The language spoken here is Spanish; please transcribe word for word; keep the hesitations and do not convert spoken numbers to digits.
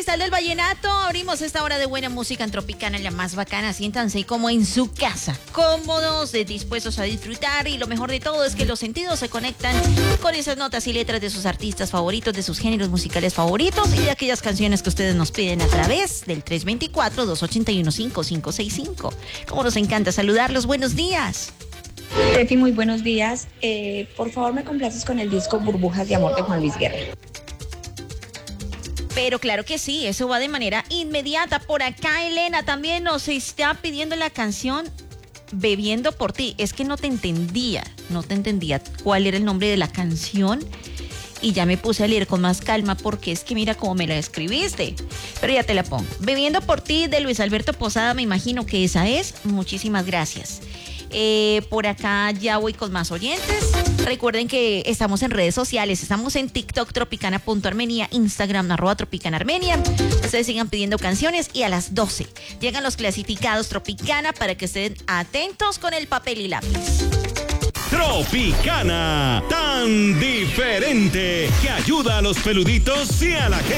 Cristal del Vallenato. Abrimos esta hora de buena música en Tropicana, la más bacana. Siéntanse como en su casa, cómodos, eh, dispuestos a disfrutar. Y lo mejor de todo es que los sentidos se conectan con esas notas y letras de sus artistas favoritos, de sus géneros musicales favoritos y de aquellas canciones que ustedes nos piden a través del tres dos cuatro, dos ocho uno, cinco cinco seis cinco. Como nos encanta saludarlos. Buenos días. Tefi, muy buenos días. Eh, por favor, me complaces con el disco Burbujas de Amor de Juan Luis Guerra. Pero claro que sí, eso va de manera inmediata. Por acá Elena también nos está pidiendo la canción Bebiendo por ti. Es que no te entendía, no te entendía cuál era el nombre de la canción y ya me puse a leer con más calma porque es que mira cómo me la escribiste. Pero ya te la pongo. Bebiendo por ti de Luis Alberto Posada, me imagino que esa es. Muchísimas gracias. Eh, por acá ya voy con más oyentes. Recuerden que estamos en redes sociales, estamos en TikTok tropicana punto armenia, Instagram arroba tropicana armenia. Ustedes sigan pidiendo canciones y a las doce llegan los clasificados Tropicana para que estén atentos con el papel y lápiz. Tropicana, tan diferente que ayuda a los peluditos y a la gente.